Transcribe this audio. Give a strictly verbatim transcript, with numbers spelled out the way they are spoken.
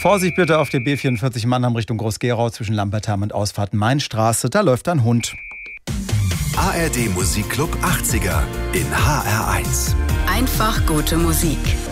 Vorsicht bitte auf der B vierundvierzig Mannheim Richtung Groß-Gerau zwischen Lambertheim und Ausfahrt Mainstraße. Da läuft ein Hund. A R D Musikclub achtziger in H R eins. Einfach gute Musik.